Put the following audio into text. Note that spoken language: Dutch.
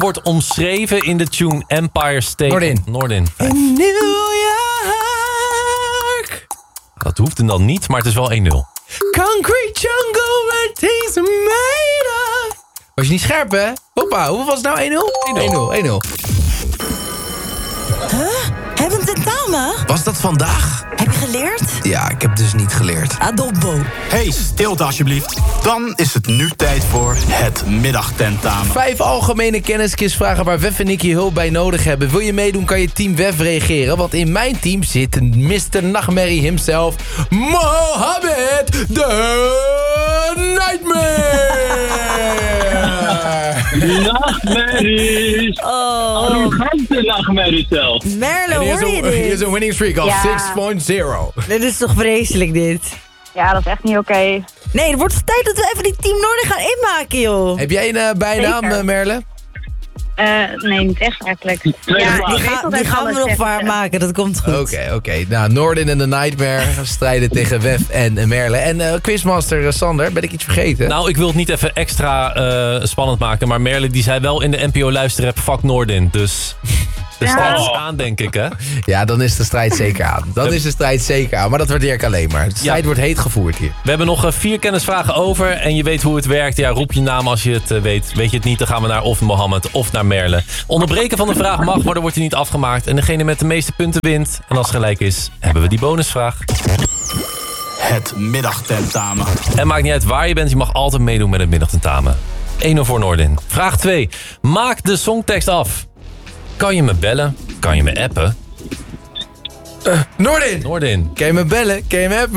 wordt omschreven in de tune Empire State? Noordin. In New York. Dat hoeft hem dan niet, maar het is wel 1-0. Concrete jungle where things are made of. Was je niet scherp, hè? Hoppa, hoeveel was het nou? 1-0? 1-0. Hebben we een tentamen? Was dat vandaag? Heb je geleerd? Ja, ik heb dus niet geleerd. Adobbo. Hey, stilte alsjeblieft. Dan is het nu tijd voor het middagtentamen. 5 algemene kennisquizvragen waar Wef en Nicky hulp bij nodig hebben. Wil je meedoen, kan je team Wef reageren. Want in mijn team zit Mr. Nachtmerrie himself, Mohammed de Nightmare. Nachtmerries. Arrogante nachtmerries zelf. Merle, En hoor je hier dit? is een winning streak of Ja. 6.0. Dit is toch vreselijk, dit? Ja, dat is echt niet oké. Nee, het wordt tijd dat we even die Team Noorden gaan inmaken, joh. Heb jij een bijnaam, Zeker. Merle? Nee, niet echt eigenlijk. Die ik weet gaan altijd we alles nog zeggen. waarmaken, dat komt goed. Oké. Nou, Noordin en de Nightmare strijden tegen Wef en Merle. En quizmaster Sander, ben ik iets vergeten? Nou, ik wil het niet even extra spannend maken. Maar Merle die zei wel in de NPO luisterapp fuck Noordin. Dus de strijd is aan, denk ik, hè? Ja, dan is de strijd zeker aan. Maar dat waardeer ik alleen maar. De strijd wordt heet gevoerd hier. We hebben nog 4 kennisvragen over. En je weet hoe het werkt. Ja, roep je naam als je het weet. Weet je het niet, dan gaan we naar of Mohammed of naar Merle. Onderbreken van de vraag mag, maar dan wordt hij niet afgemaakt. En degene met de meeste punten wint. En als het gelijk is, hebben we die bonusvraag. Het middagtentamen. En maakt niet uit waar je bent, je mag altijd meedoen met het middagtentamen. 1-0 voor Noordin. Vraag 2. Maak de songtekst af. Kan je me bellen? Kan je me appen? Noordin! Noordin. Kan je me bellen? Kan je me appen?